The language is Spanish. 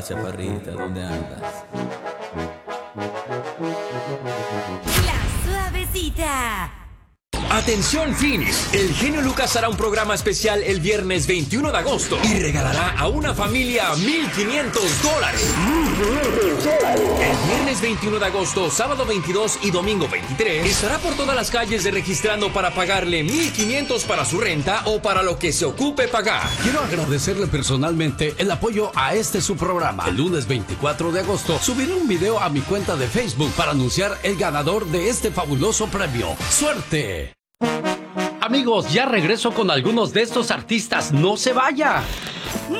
chaparrita, ¿dónde andas? La Suavecita. Atención Phoenix, el genio Lucas hará un programa especial el viernes 21 de agosto y regalará a una familia $1,500. El viernes 21 de agosto, sábado 22 y domingo 23 estará por todas las calles registrando para pagarle $1,500 para su renta o para lo que se ocupe pagar. Quiero agradecerle personalmente el apoyo a su programa. El lunes 24 de agosto subiré un video a mi cuenta de Facebook para anunciar el ganador de este fabuloso premio. ¡Suerte! Amigos, ya regreso con algunos de estos artistas. ¡No se vaya!